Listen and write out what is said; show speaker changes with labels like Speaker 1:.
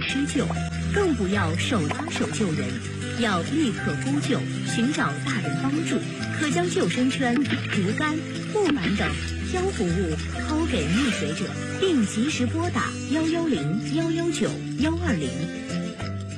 Speaker 1: 施救，更不要手拉手救人，要立刻呼救，寻找大人帮助。可将救生圈、竹竿、木板等漂浮物抛给溺水者，并及时拨打110、119、120。